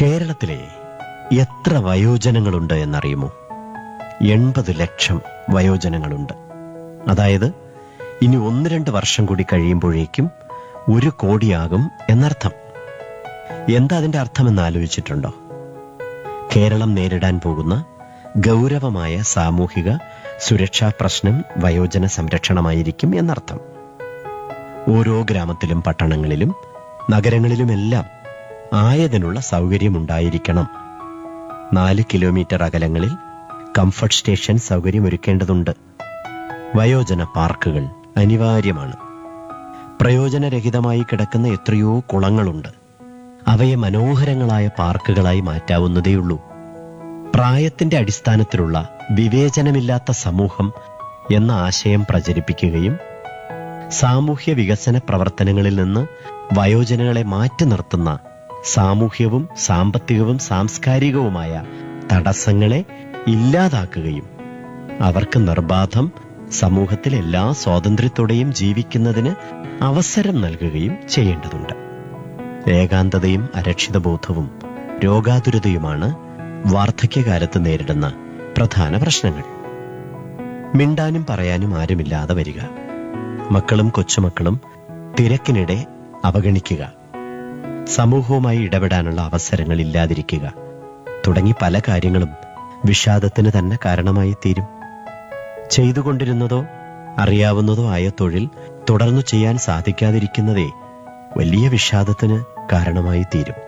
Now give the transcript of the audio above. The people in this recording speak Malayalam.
കേരളത്തിലെ എത്ര വയോജനങ്ങളുണ്ട് എന്നറിയുമോ? 80 ലക്ഷം വയോജനങ്ങളുണ്ട്. അതായത് ഇനി 1-2 വർഷം കൂടി കഴിയുമ്പോഴേക്കും 1 കോടിയാകും എന്നർത്ഥം. എന്താ അതിന്റെ അർത്ഥമെന്ന് ആലോചിച്ചിട്ടുണ്ടോ? കേരളം നേരിടാൻ പോകുന്ന ഗൗരവമായ സാമൂഹിക സുരക്ഷാ പ്രശ്നം വയോജന സംരക്ഷണമായിരിക്കും എന്നർത്ഥം. ഓരോ ഗ്രാമത്തിലും പട്ടണങ്ങളിലും നഗരങ്ങളിലുമെല്ലാം ആയതിനുള്ള സൗകര്യമുണ്ടായിരിക്കണം. 4 കിലോമീറ്റർ അകലങ്ങളിൽ കംഫർട്ട് സ്റ്റേഷൻ സൗകര്യമൊരുക്കേണ്ടതുണ്ട്. വയോജന പാർക്കുകൾ അനിവാര്യമാണ്. പ്രയോജനരഹിതമായി കിടക്കുന്ന എത്രയോ കുളങ്ങളുണ്ട്. അവയെ മനോഹരങ്ങളായ പാർക്കുകളായി മാറ്റാവുന്നതേയുള്ളൂ. പ്രായത്തിന്റെ അടിസ്ഥാനത്തിലുള്ള വിവേചനമില്ലാത്ത സമൂഹം എന്ന ആശയം പ്രചരിപ്പിക്കുകയും സാമൂഹ്യ വികസന പ്രവർത്തനങ്ങളിൽ നിന്ന് വയോജനങ്ങളെ മാറ്റി നിർത്തുന്ന സാമൂഹ്യവും സാമ്പത്തികവും സാംസ്കാരികവുമായ തടസ്സങ്ങളെ ഇല്ലാതാക്കുകയും അവർക്ക് നിർബാധം സമൂഹത്തിൽ എല്ലാ സ്വാതന്ത്ര്യത്തോടെയും ജീവിക്കുന്നതിന് അവസരം നൽകുകയും ചെയ്യേണ്ടതുണ്ട്. ഏകാന്തതയും അരക്ഷിതബോധവും രോഗാതുരതയുമാണ് വാർദ്ധക്യകാലത്ത് നേരിടുന്ന പ്രധാന പ്രശ്നങ്ങൾ. മിണ്ടാനും പറയാനും ആരുമില്ലാതെ വരിക, മക്കളും കൊച്ചുമക്കളും തിരക്കിനിടെ അവഗണിക്കുക, സമൂഹവുമായി ഇടപെടാനുള്ള അവസരങ്ങൾ ഇല്ലാതിരിക്കുക തുടങ്ങി പല കാര്യങ്ങളും വിഷാദത്തിന് തന്നെ കാരണമായി തീരും. ചെയ്തുകൊണ്ടിരുന്നതോ അറിയാവുന്നതോ ആയ തൊഴിൽ തുടർന്നു ചെയ്യാൻ സാധിക്കാതിരിക്കുന്നതേ വലിയ വിഷാദത്തിന് കാരണമായി തീരും.